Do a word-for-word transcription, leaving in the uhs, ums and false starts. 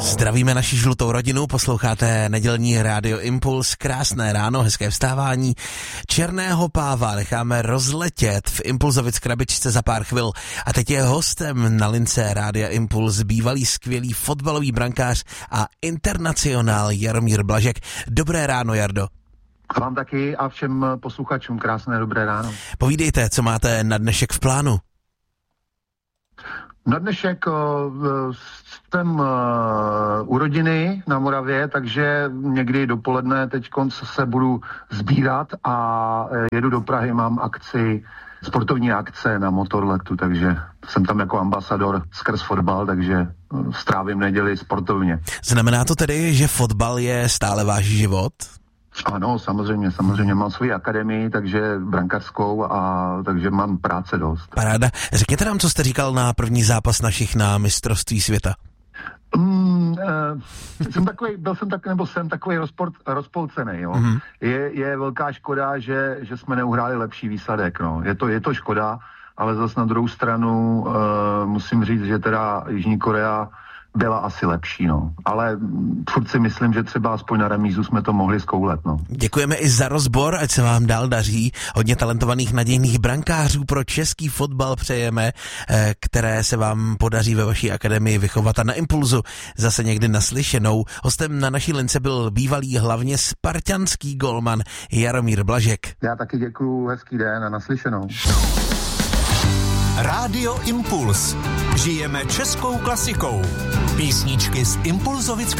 Zdravíme naši žlutou rodinu, posloucháte nedělní Rádio Impuls, krásné ráno, hezké vstávání. Černého páva necháme rozletět v Impulzovic krabičce za pár chvil. A teď je hostem na lince Rádia Impuls bývalý skvělý fotbalový brankář a internacionál Jaromír Blažek. Dobré ráno, Jardo. Vám taky a všem posluchačům krásné dobré ráno. Povídejte, co máte na dnešek v plánu? Na dnešek jsem u rodiny na Moravě, takže někdy dopoledne teď se budu sbírat a jedu do Prahy, mám akci, sportovní akce na Motorletu, takže jsem tam jako ambasador skrz fotbal, takže strávím neděli sportovně. Znamená to tedy, že fotbal je stále váš život? Ano, samozřejmě, samozřejmě mám svoji akademii, takže brankařskou, a takže mám práce dost. Paráda. Řekněte nám, co jste říkal na první zápas našich na mistrovství světa. Mm, uh, jsem takový, byl jsem takový, nebo jsem takový rozport, rozpolcený, jo. Mm-hmm. Je, je velká škoda, že, že jsme neuhráli lepší výsledek, no. Je to, je to škoda, ale zase na druhou stranu uh, musím říct, že teda Jižní Korea byla asi lepší, no. Ale furt si myslím, že třeba aspoň na remízu jsme to mohli zkoulet, no. Děkujeme i za rozbor, ať se vám dál daří. Hodně talentovaných nadějných brankářů pro český fotbal přejeme, které se vám podaří ve vaší akademii vychovat a na Impulzu zase někdy naslyšenou. Hostem na naší lince byl bývalý hlavně spartanský golman Jaromír Blažek. Já taky děkuju, hezký den a naslyšenou. Rádio Impuls. Žijeme českou klasikou. Písničky z Impulzovic